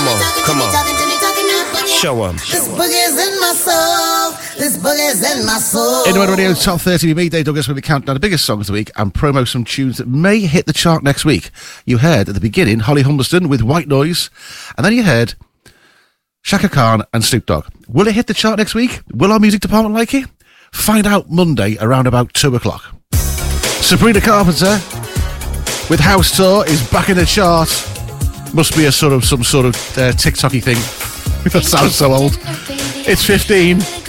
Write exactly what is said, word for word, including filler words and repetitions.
Come on, come on. Show 'em. This boogie's in my soul. This boogie's in my soul. In the Radio Top thirty with me, Dave Douglas, where we count down the biggest songs of the week and promo some tunes that may hit the chart next week. You heard at the beginning Holly Humberston with White Noise, and then you heard Shaka Khan and Snoop Dogg. Will it hit the chart next week? Will our music department like it? Find out Monday around about two o'clock. Sabrina Carpenter with House Tour is back in the chart. Must be a sort of some sort of uh, TikTok-y thing. That sounds so old. It's fifteen.